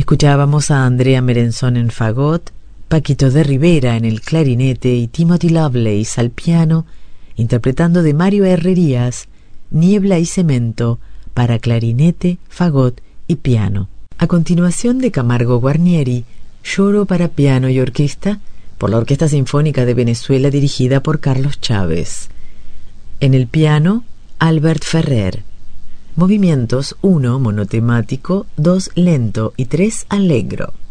Escuchábamos a Andrea Merenzón en fagot, Paquito de Rivera en el clarinete y Timothy Lovelace al piano, interpretando de Mario Herrerías Niebla y Cemento para clarinete, fagot y piano. A continuación, de Camargo Guarnieri, Lloro para piano y orquesta, por la Orquesta Sinfónica de Venezuela dirigida por Carlos Chávez. En el piano, Albert Ferrer. Movimientos 1 monotemático, 2 lento y 3 allegro.